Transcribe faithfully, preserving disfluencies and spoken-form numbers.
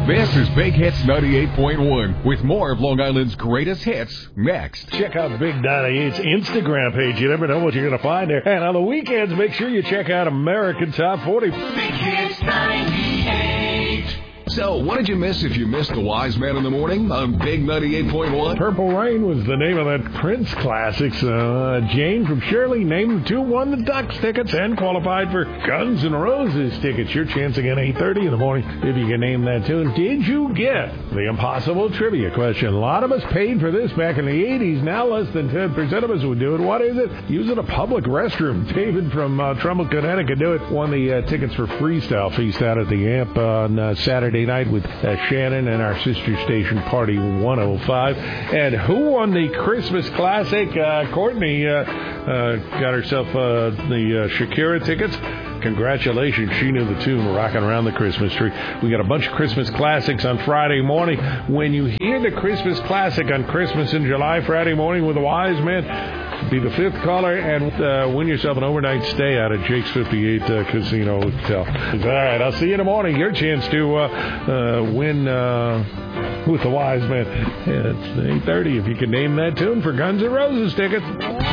This is Big Hits ninety-eight point one with more of Long Island's greatest hits next. Check out Big ninety-eight's Instagram page. You never know what you're going to find there. And on the weekends, make sure you check out American Top forty. Big Hits ninety-eight. So, what did you miss if you missed The Wise Man in the Morning on Big ninety-eight point one? Purple Rain was the name of that Prince classic. So, uh, Jane from Shirley named the two, won the Ducks tickets, and qualified for Guns N' Roses tickets. Your chance again, eight thirty in the morning, if you can name that tune. Did you get the impossible trivia question? A lot of us paid for this back in the eighties. Now less than ten percent of us would do it. What is it? Using a public restroom. David from uh, Trumbull, Connecticut, do it. Won the uh, tickets for Freestyle Feast out at the Amp on uh, Saturday night with uh, Shannon and our sister station Party one oh five. And who won the Christmas classic? Uh, Courtney uh, uh, got herself uh, the uh, Shakira tickets. Congratulations. She knew the tune, Rocking Around the Christmas Tree. We got a bunch of Christmas classics on Friday morning. When you hear the Christmas classic on Christmas in July, Friday morning with the Wise Man, be the fifth caller and uh, win yourself an overnight stay out at Jake's fifty-eight uh, Casino Hotel. All right, I'll see you in the morning. Your chance to uh, uh, win uh, with the Wise Man. Yeah, it's eight thirty if you can name that tune for Guns N' Roses tickets.